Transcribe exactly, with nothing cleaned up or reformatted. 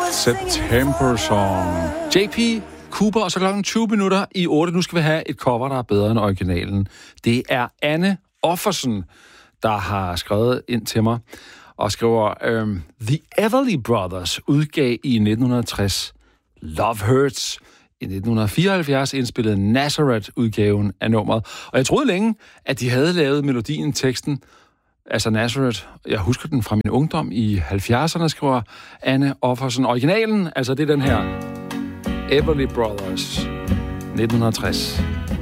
September Song. J P Cooper, og så klokken tyve minutter i otte. Nu skal vi have et cover, der er bedre end originalen. Det er Anne Offersen, der har skrevet ind til mig, og skriver, øhm, The Everly Brothers udgav i nitten tres Love Hurts. I nitten fireoghalvfjerds indspillede Nazareth-udgaven af nummeret. Og jeg troede længe, at de havde lavet melodien, teksten, altså Nazareth. Jeg husker den fra min ungdom i halvfjerdserne, skriver Anne Offersen. Originalen, altså det er den her. Everly Brothers, nitten tres.